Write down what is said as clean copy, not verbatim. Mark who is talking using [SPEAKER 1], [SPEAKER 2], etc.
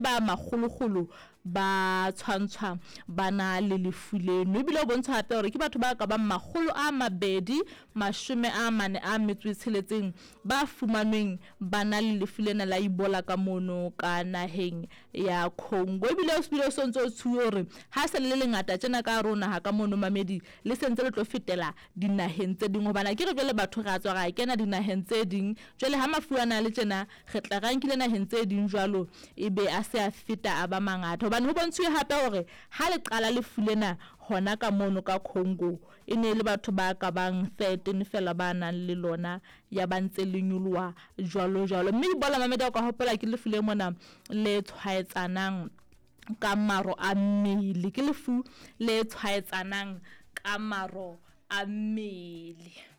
[SPEAKER 1] ba magologolo ba tshwantshwa bana le lefu leno ebile o bontsha hape hore ke batho ba ka ba 246 ba fumanweng bana le lefu lena la Ebola ka mono ka naheng ya Congo ebile o sontse o tshuwe hore ha se le lengata tsena ka rona ha ka mono mamedi le sentse le tlo fetela dinaheng tse ding hobana ke re jwale batho ga tswa ga kena dinaheng tse ding jwale ha mafuana le tsena re tla rankile naheng tse ding jwalo ebe a se a feta a ba mangata hobane ho bontshwe hape hore ha le qala le fulena hona ka mono ka Congo ene le batho ba ka bang 13 fela ba nang le lona ya bantse le nyulwa jwalo mme Ebola mamedi ka hopola ke le fule mona le tshwaetsanang ka maro a mmele ke lefu le tshwaetsanang ka maro a mmele